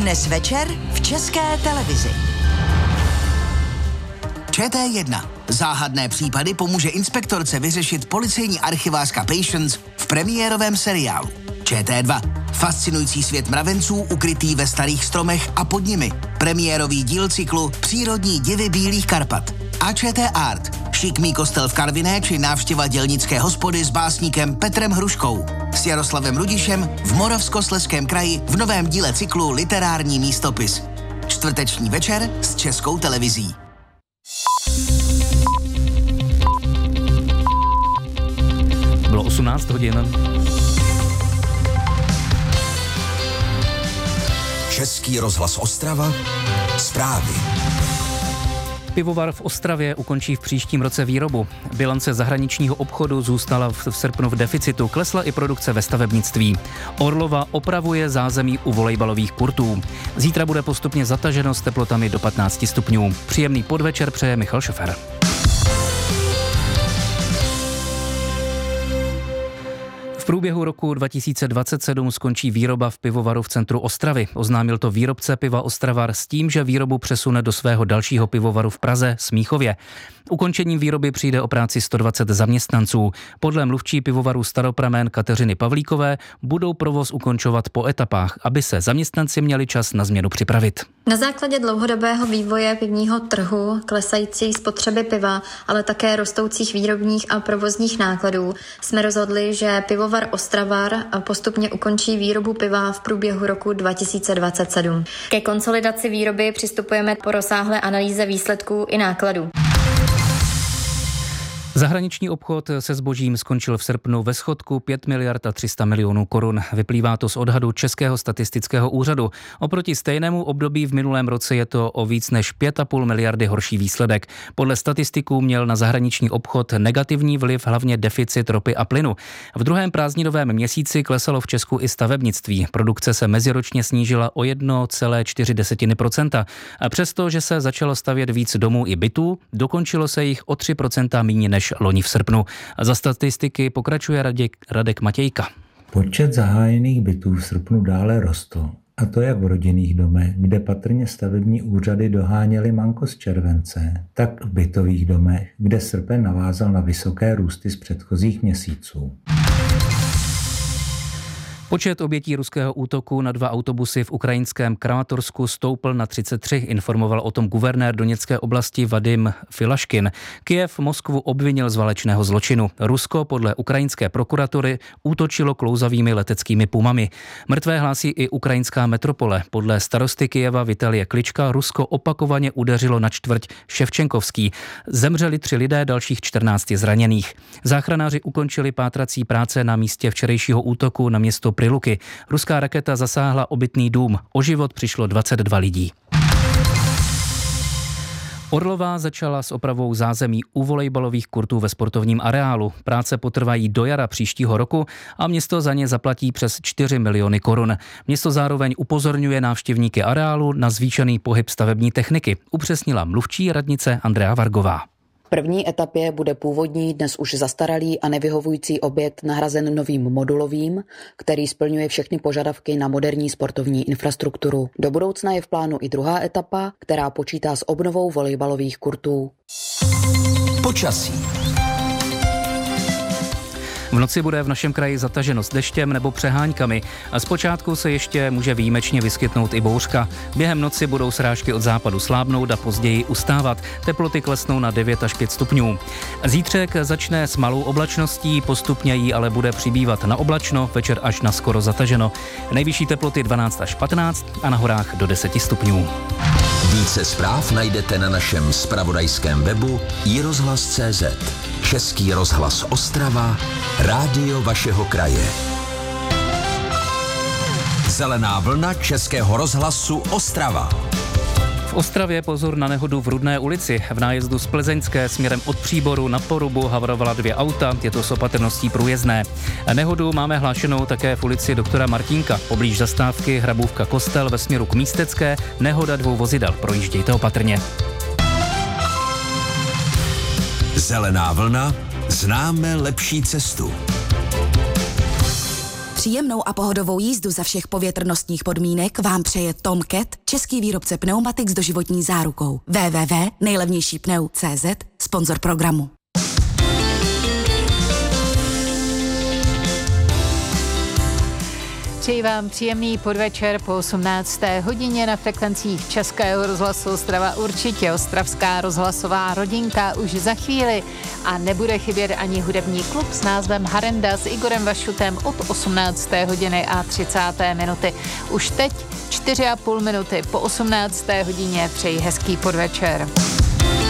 Dnes večer v České televizi. ČT1. Záhadné případy pomůže inspektorce vyřešit policejní archivářka Patience v premiérovém seriálu. ČT2. Fascinující svět mravenců ukrytý ve starých stromech a pod nimi. Premiérový díl cyklu Přírodní divy Bílých Karpat. A ČT Art. Šikmý kostel v Karviné či návštěva dělnické hospody s básníkem Petrem Hruškou. S Jaroslavem Rudišem v Moravskoslezském kraji v novém díle cyklu Literární místopis. Čtvrteční večer s Českou televizí. Bylo 18 hodin. Český rozhlas Ostrava. Zprávy. Pivovar v Ostravě ukončí v příštím roce výrobu. Bilance zahraničního obchodu zůstala v srpnu v deficitu, klesla i produkce ve stavebnictví. Orlova opravuje zázemí u volejbalových kurtů. Zítra bude postupně zataženo s teplotami do 15 stupňů. Příjemný podvečer přeje Michal Šofer. V průběhu roku 2027 skončí výroba v pivovaru v centru Ostravy. Oznámil to výrobce piva Ostravar s tím, že výrobu přesune do svého dalšího pivovaru v Praze, Smíchově. Ukončením výroby přijde o práci 120 zaměstnanců. Podle mluvčí pivovaru Staropramen Kateřiny Pavlíkové budou provoz ukončovat po etapách, aby se zaměstnanci měli čas na změnu připravit. Na základě dlouhodobého vývoje pivního trhu, klesající spotřeby piva, ale také rostoucích výrobních a provozních nákladů jsme rozhodli, že pivovar Ostravar postupně ukončí výrobu piva v průběhu roku 2027. Ke konsolidaci výroby přistupujeme po rozsáhlé analýze výsledků i nákladů. Zahraniční obchod se zbožím skončil v srpnu ve schodku 5 miliard a 300 milionů korun. Vyplývá to z odhadu Českého statistického úřadu. Oproti stejnému období v minulém roce je to o víc než 5,5 miliardy horší výsledek. Podle statistiků měl na zahraniční obchod negativní vliv hlavně deficit ropy a plynu. V druhém prázdninovém měsíci klesalo v Česku i stavebnictví. Produkce se meziročně snížila o 1,4%. A přesto, že se začalo stavět víc domů i bytů, dokončilo se jich o 3% méně než loni v srpnu. A za statistiky pokračuje Radek Matějka. Počet zahájených bytů v srpnu dále rostl. A to jak v rodinných domech, kde patrně stavební úřady doháněly manko z července, tak v bytových domech, kde srpen navázal na vysoké růsty z předchozích měsíců. Počet obětí ruského útoku na 2 autobusy v ukrajinském Kramatorsku stoupl na 33, informoval o tom guvernér Doněcké oblasti Vadim Filaškin. Kyjev Moskvu obvinil z válečného zločinu. Rusko podle ukrajinské prokuratury útočilo klouzavými leteckými pumami. Mrtvé hlásí i ukrajinská metropole. Podle starosty Kyjeva Vitalie Klička Rusko opakovaně udeřilo na čtvrť Ševčenkovský. Zemřeli 3 lidé, dalších 14 je zraněných. Záchranáři ukončili pátrací práce na místě včerejšího útoku na město Priluky. Ruská raketa zasáhla obytný dům. O život přišlo 22 lidí. Orlová začala s opravou zázemí u volejbalových kurtů ve sportovním areálu. Práce potrvají do jara příštího roku a město za ně zaplatí přes 4 miliony korun. Město zároveň upozorňuje návštěvníky areálu na zvýšený pohyb stavební techniky, upřesnila mluvčí radnice Andrea Vargová. V první etapě bude původní, dnes už zastaralý a nevyhovující objekt nahrazen novým modulovým, který splňuje všechny požadavky na moderní sportovní infrastrukturu. Do budoucna je v plánu i druhá etapa, která počítá s obnovou volejbalových kurtů. Počasí. V noci bude v našem kraji zataženo s deštěm nebo přeháňkami a zpočátku se ještě může výjimečně vyskytnout i bouřka. Během noci budou srážky od západu slábnout a později ustávat. Teploty klesnou na 9 až 5 stupňů. Zítřek začne s malou oblačností, postupně jí ale bude přibývat na oblačno, večer až na skoro zataženo. Nejvyšší teploty 12 až 15 a na horách do 10 stupňů. Více zpráv najdete na našem zpravodajském webu iRozhlas.cz. Český rozhlas Ostrava, rádio vašeho kraje. Zelená vlna Českého rozhlasu Ostrava. V Ostravě pozor na nehodu v Rudné ulici. V nájezdu z Plzeňské směrem od Příboru na Porubu havarovala 2 auta, je to s opatrností průjezdné. Nehodu máme hlášenou také v ulici doktora Martínka. Poblíž zastávky Hrabůvka Kostel ve směru k Místecké, nehoda 2 vozidel, projíždějte opatrně. Zelená vlna, známe lepší cestu. Příjemnou a pohodovou jízdu za všech povětrnostních podmínek vám přeje Tom Cat, český výrobce pneumatik s doživotní zárukou. www.nejlevnějšípneu.cz, sponzor programu. Přeji vám příjemný podvečer po 18. hodině na frekvencích Českého rozhlasu Ostrava. Určitě ostravská rozhlasová rodinka už za chvíli a nebude chybět ani hudební klub s názvem Harenda s Igorem Vašutem od 18. hodiny a 30. minuty. Už teď 4,5 minuty po 18. hodině přeji hezký podvečer.